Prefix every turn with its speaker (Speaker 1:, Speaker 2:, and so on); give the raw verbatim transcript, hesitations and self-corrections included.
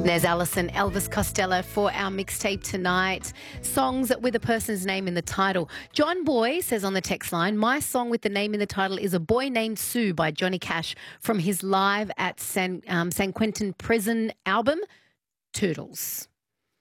Speaker 1: There's Alison Elvis Costello for our mixtape tonight. Songs with a person's name in the title. John Boy says on the text line, my song with the name in the title is A Boy Named Sue by Johnny Cash from his Live at San, um, San Quentin Prison album, Toodles.